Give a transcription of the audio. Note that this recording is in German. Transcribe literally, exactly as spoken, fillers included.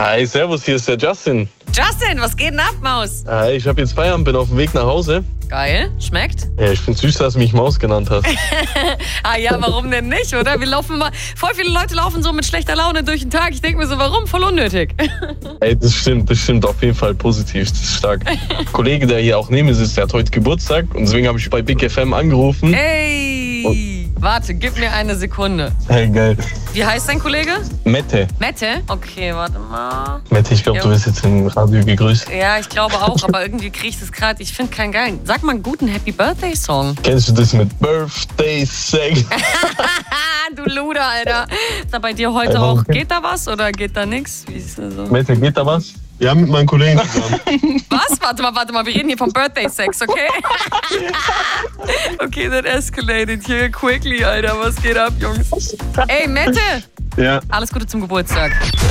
Hi, servus, hier ist der Justin. Justin, was geht denn ab, Maus? Hi, ich habe jetzt Feierabend, bin auf dem Weg nach Hause. Geil, schmeckt? Ja, ich find's süß, dass du mich Maus genannt hast. Ah ja, warum denn nicht, oder? Wir laufen mal, voll viele Leute laufen so mit schlechter Laune durch den Tag. Ich denke mir so, warum? Voll unnötig. Ey, das stimmt, das stimmt auf jeden Fall positiv, das ist stark. Der Kollege, der hier auch neben mir sitzt, der hat heute Geburtstag und deswegen habe ich bei Big F M angerufen. Ey, und warte, gib mir eine Sekunde. Hey, geil. Wie heißt dein Kollege? Mette. Mette? Okay, warte mal. Mette, ich glaube, Ja. du wirst jetzt im Radio gegrüßt. Ja, ich glaube auch, aber irgendwie kriege ich das gerade. Ich finde keinen geilen. Sag mal einen guten Happy Birthday Song. Kennst du das mit Birthday Sex? Du Luder, Alter. Ist da bei dir heute Einfach auch, okay. geht da was oder geht da nichts? Wie ist das so? Mette, geht da was? Ja, mit meinen Kollegen zusammen. Was? Warte mal, warte mal, wir reden hier vom Birthday Sex, okay? Okay, that escalated here quickly, Alter. Was geht ab, Jungs? Ey, Mette! Ja. Alles Gute zum Geburtstag.